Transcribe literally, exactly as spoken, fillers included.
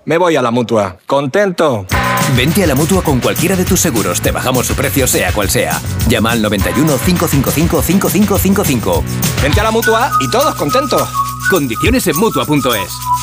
Me voy a la Mutua. ¿Contento? Vente a la Mutua con cualquiera de tus seguros. Te bajamos su precio, sea cual sea. Llama al noventa y uno, cinco cinco cinco, cinco cinco cinco cinco. Vente a la Mutua y todos contentos. Condiciones en Mutua punto es.